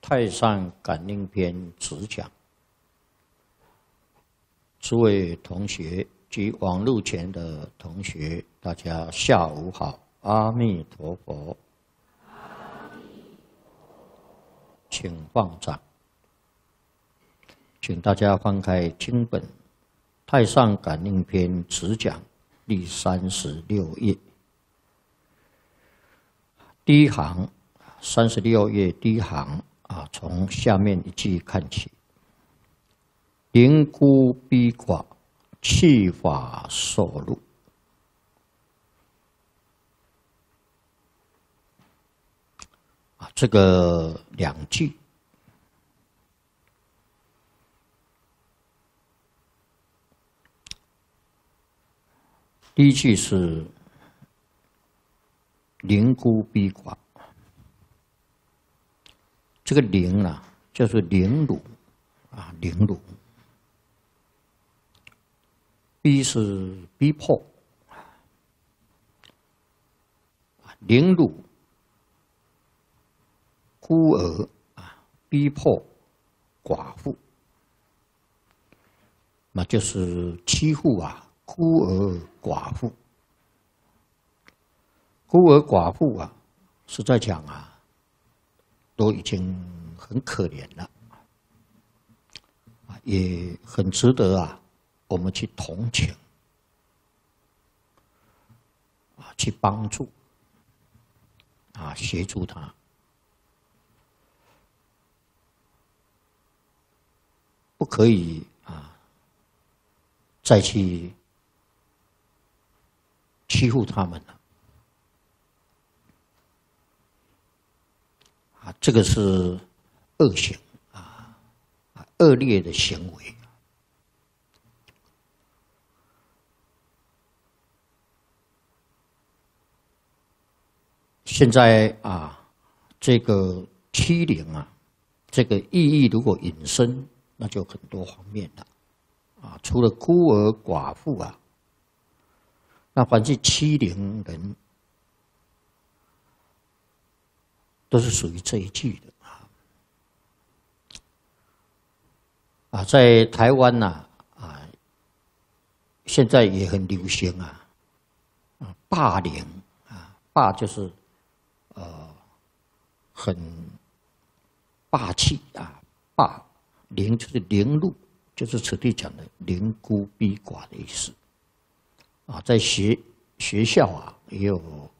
太上感应篇直讲，诸位同学及网络前的同学，大家下午好，阿弥陀佛。请放掌，请大家翻开经本《太上感应篇》直讲第36页，第一行，36页第一行啊，从下面一句看起：灵孤逼寡，弃法受禄。这个两句，第一句是灵孤逼寡，这个灵啊，就是凌辱啊，凌辱；逼是逼迫，凌辱。孤儿啊，逼迫寡妇，那就是欺负啊孤儿寡妇。孤儿寡妇啊，是在讲啊，都已经很可怜了，也很值得啊，我们去同情啊，去帮助啊，协助他。不可以啊，再去欺负他们了啊！这个是恶行啊，恶劣的行为。现在啊，这个欺凌啊，这个意义如果引申，那就很多方面了，啊，除了孤儿寡妇啊，那凡是欺凌人，都是属于这一句的啊。在台湾呐啊，现在也很流行啊，霸凌啊，霸就是很霸气啊，霸。凌就是凌辱，就是此地讲的凌孤逼寡的意思啊。在学校啊，也有